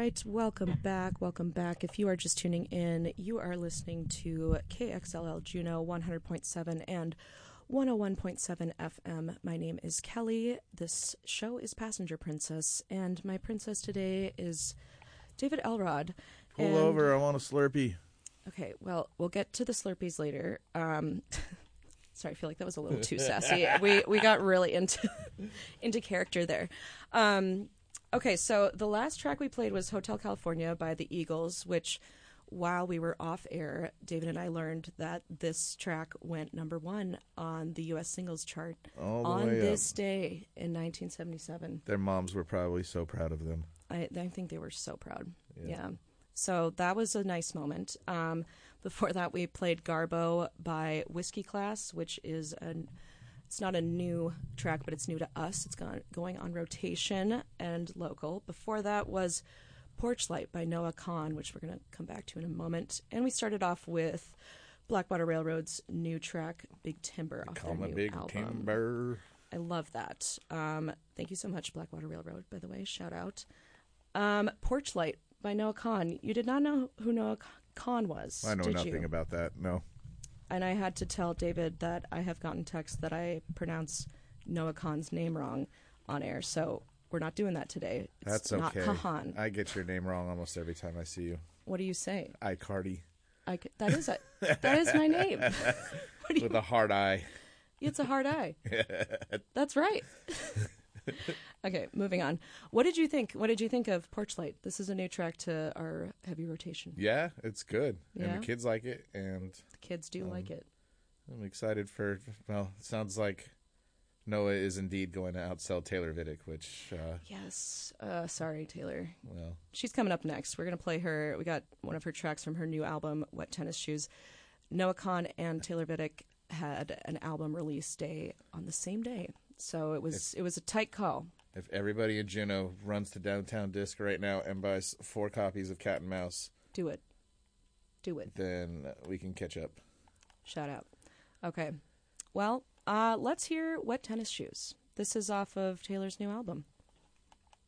right, welcome back. Welcome back. If you are just tuning in, you are listening to KXLL Juneau 100.7 and 101.7 FM. My name is Kelly. This show is Passenger Princess, and my princess today is David Elrod. Pull over, I want a Slurpee. Okay, well, we'll get to the Slurpees later. Sorry, I feel like that was a little too sassy. We got really into character there. Okay, so the last track we played was Hotel California by the Eagles, which, while we were off air, David and I learned that this track went #1 on the U.S. singles chart on this day in 1977. Their moms were probably so proud of them. I think they were so proud. Yeah. So that was a nice moment. Before that, we played Garbo by Whiskey Class, which is it's not a new track, but it's new to us. It's going on rotation and local. Before that was Porch Light by Noah Kahan, which we're going to come back to in a moment. And we started off with Blackwater Railroad's new track, Big Timber, off their new Big album. Timber. I love that. Thank you so much, Blackwater Railroad, by the way. Shout out. Porch Light by Noah Kahan. You did not know who Noah Kahan was, I know did nothing you? about that, no. And I had to tell David that I have gotten texts that I pronounce Noah Kahan's name wrong on air, so we're not doing that today. It's That's okay. not Kahan. I get your name wrong almost every time I see you. What do you say? iCardi. That is my name. With a hard I. It's a hard I. That's right. Okay, moving on. What did you think? What did you think of Porch Light? This is a new track to our heavy rotation. Yeah, it's good. Yeah? And the kids like it. And The kids do like it. I'm excited for, well, it sounds like Noah is indeed going to outsell Taylor Vidic, which... Yes. Sorry, Taylor. Well... She's coming up next. We're going to play her. We got one of her tracks from her new album, Wet Tennis Shoes. Noah Kahan and Taylor Vidic had an album release day on the same day. So it was a tight call. If everybody in Juneau runs to Downtown Disc right now and buys 4 copies of Cat and Mouse... Do it. Then we can catch up. Shout out. Okay. Well, let's hear Wet Tennis Shoes. This is off of Taylor's new album.